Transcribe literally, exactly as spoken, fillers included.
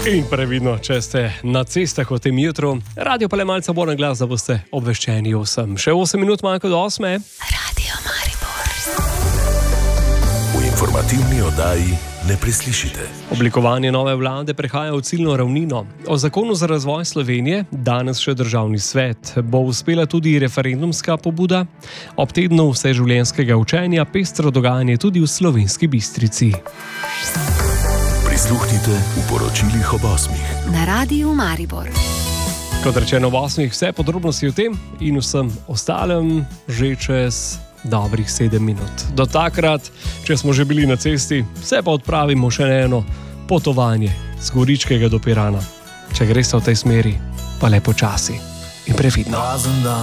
In previdno, če ste na cestah v tem jutru, radio pa le malce bolj na glas, da boste obveščeni o vsem. Še osem minut manjka do osme. Radio Maribor. V informativni oddaji ne preslišite. Oblikovanje nove vlade prehaja v ciljno ravnino. O zakonu za razvoj Slovenije, danes še državni svet, bo uspela tudi referendumska pobuda. Ob tednu vseživljenjskega učenja pestro dogajanje tudi v Slovenski Bistrici. Prisluhnite v poročilih ob osmih. Na Radio Maribor. Kot rečeno ob osmih, vse podrobnosti o tem in vsem ostalem že čez dobrih sedem minut. Do takrat, če smo že bili na cesti, se pa odpravimo še na eno potovanje z Goričkega do Pirana. Če greste v tej smeri, pa le počasi in previdno.